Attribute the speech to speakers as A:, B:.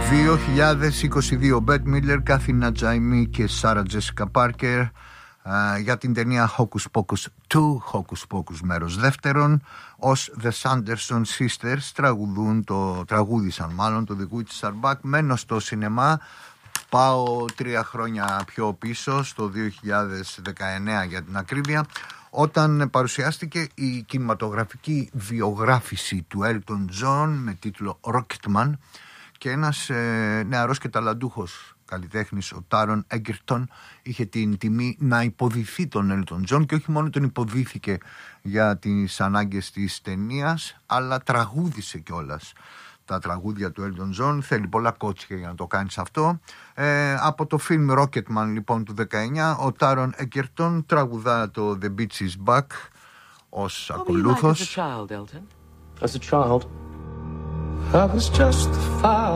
A: 2022, Μπέτ Μίλλερ, Κάθινα Τζαϊμί και Σάρα Τζέσικα Πάρκερ για την ταινία Hocus Pocus 2, Hocus Pocus μέρος δεύτερον, ως The Sanderson Sisters τραγούδισαν το The Witches Are Back. Μένω στο σινεμά, πάω 3 χρόνια πιο πίσω, στο 2019 για την ακρίβεια, όταν παρουσιάστηκε η κινηματογραφική βιογράφηση του Elton John με τίτλο Rocketman, και ένας νεαρός και ταλαντούχος καλλιτέχνης, ο Τάρον Έγκερτον, είχε την τιμή να υποδηθεί τον Έλτον Τζον, και όχι μόνο τον υποδίθηκε για τις ανάγκες της ταινίας, αλλά τραγούδισε κιόλας τα τραγούδια του Έλτον Τζον. Θέλει πολλά κότσια για να το κάνεις αυτό. Από το φιλμ Rocketman λοιπόν του 19, ο Τάρον Έγκερτον τραγουδά το The Beach is Back ως ακολούθος.
B: As a child, I was just a